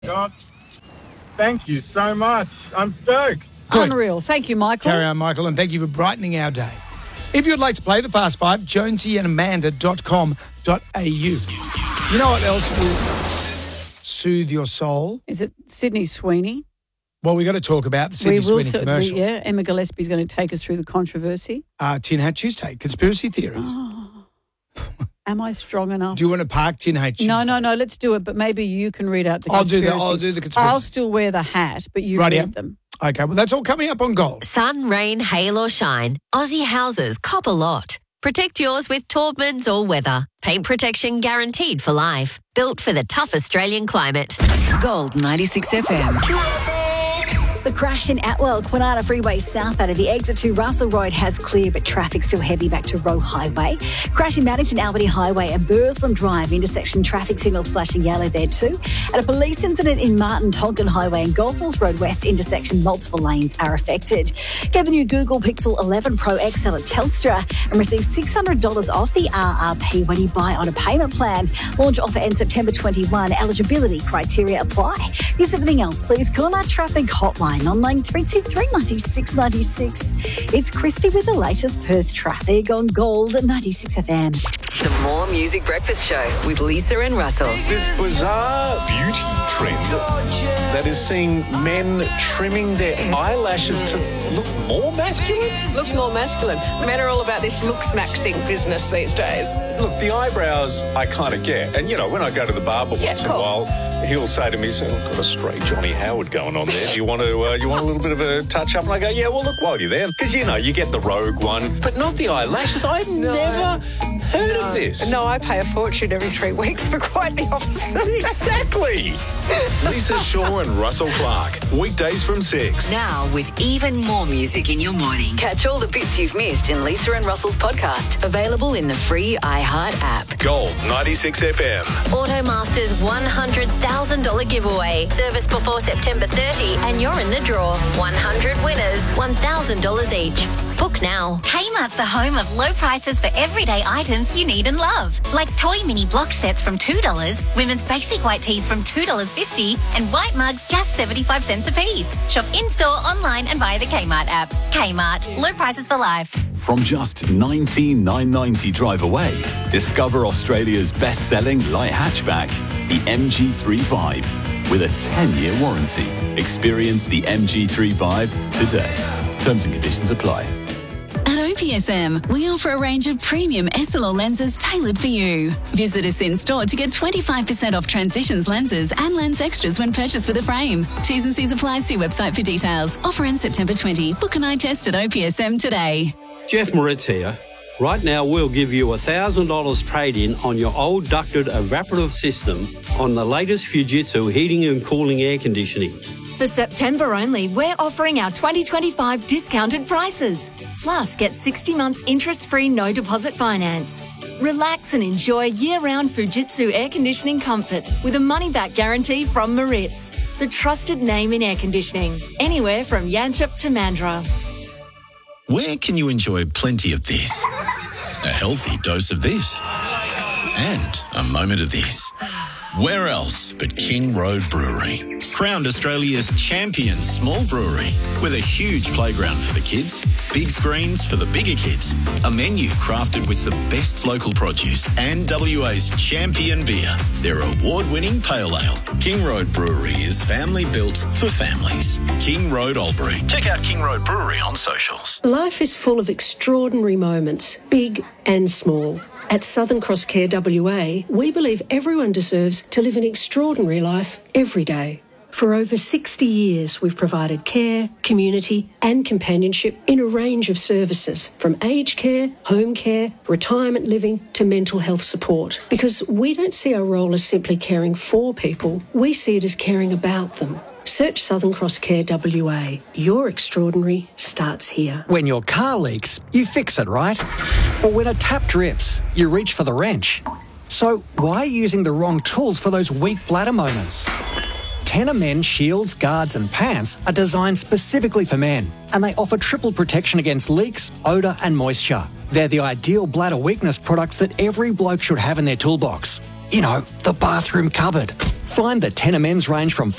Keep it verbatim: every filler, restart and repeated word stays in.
God, thank you so much. I'm stoked. Good. Unreal. Thank you, Michael. Carry on, Michael, and thank you for brightening our day. If you'd like to play the Fast Five, jonesy and amanda dot com dot a u. You know what else will soothe your soul? Is it Sydney Sweeney? Well, we got to talk about the Sydney we will, Sweeney so- commercial. We, yeah, Emma Gillespie's going to take us through the controversy. Uh, Tin Hat Tuesday, conspiracy theories. Oh, am I strong enough? Do you want to park Tin Hat Tuesday? No, no, no, let's do it, but maybe you can read out the I'll do conspiracy. the- I'll do the conspiracy. I'll still wear the hat, but you Right, read yeah. them. Okay, well, that's all coming up on Gold. Sun, rain, hail or shine, Aussie Houses cop a lot. Protect yours with Taubman's All Weather. Paint protection guaranteed for life. Built for the tough Australian climate. Gold ninety-six F M. The crash in Atwell, Kwinana Freeway southbound of the exit to Russell Road has cleared, but traffic still heavy back to Roe Highway. Crash in Maddington Albany Highway and Burslem Drive intersection, traffic signals flashing yellow there too. And a police incident in Martin Tonkin Highway and Goswells Road West intersection, multiple lanes are affected. Get the new Google Pixel eleven Pro X L at Telstra and receive six hundred dollars off the R R P when you buy on a payment plan. Launch offer ends September twenty-first. Eligibility criteria apply. Here's everything else. Please call our traffic hotline on line three two three, nine six nine six. It's Christy with the latest Perth traffic on Gold ninety-six F M. The More Music Breakfast Show with Lisa and Russell. This bizarre beauty trend that is seeing men trimming their eyelashes to look more masculine. Look more masculine. Men are all about this looks maxing business these days. Look, the eyebrows I kind of get. And, you know, when I go to the barber Yeah, once of in a course. while, he'll say to me, so I've got a stray Johnny Howard going on there. Do you want to, uh, you want a little bit of a touch-up? And I go, yeah, well, look, while you're there. Because, you know, you get the rogue one, but not the eyelashes. I've never heard of this. No, I pay a fortune every three weeks for quite the opposite. Exactly. Lisa Shaw and Russell Clark. Weekdays from six. Now with even more music in your morning. Catch all the bits you've missed in Lisa and Russell's podcast. Available in the free iHeart app. Gold ninety-six F M. Automaster's one hundred thousand dollars giveaway. Service before September thirtieth and you're in the draw. one hundred winners, one thousand dollars each. Book now. Kmart's the home of low prices for everyday items you need and love. Like toy mini block sets from two dollars, women's basic white tees from two dollars fifty, and white mugs just seventy-five cents a piece. Shop in-store, online and via the Kmart app. Kmart, low prices for life. From just nineteen thousand nine hundred ninety drive away, discover Australia's best-selling light hatchback, the M G three Vibe, with a ten-year warranty. Experience the M G three Vibe today. Terms and conditions apply. At O P S M, we offer a range of premium S L R lenses tailored for you. Visit us in store to get twenty-five percent off Transitions lenses and lens extras when purchased with a frame. T's and C's apply. See website for details. Offer ends September twentieth. Book an eye test at O P S M today. Jeff Moritz here. Right now, we'll give you one thousand dollars trade-in on your old ducted evaporative system on the latest Fujitsu heating and cooling air conditioning. For September only, we're offering our twenty twenty-five discounted prices. Plus, get sixty months interest-free no deposit finance. Relax and enjoy year-round Fujitsu air conditioning comfort with a money-back guarantee from Moritz, the trusted name in air conditioning, anywhere from Yanchep to Mandurah. Where can you enjoy plenty of this? A healthy dose of this. And a moment of this. Where else but King Road Brewery? Crowned Australia's champion small brewery with a huge playground for the kids, big screens for the bigger kids, a menu crafted with the best local produce and W A's champion beer, their award-winning pale ale. King Road Brewery is family built for families. King Road Albury. Check out King Road Brewery on socials. Life is full of extraordinary moments, big and small. At Southern Cross Care W A, we believe everyone deserves to live an extraordinary life every day. For over sixty years, we've provided care, community and companionship in a range of services, from aged care, home care, retirement living to mental health support. Because we don't see our role as simply caring for people, we see it as caring about them. Search Southern Cross Care W A. Your extraordinary starts here. When your car leaks, you fix it, right? Or when a tap drips, you reach for the wrench. So why using the wrong tools for those weak bladder moments? Tenor Men shields, guards and pants are designed specifically for men, and they offer triple protection against leaks, odour and moisture. They're the ideal bladder weakness products that every bloke should have in their toolbox. You know, the bathroom cupboard. Find the Ten Amends range from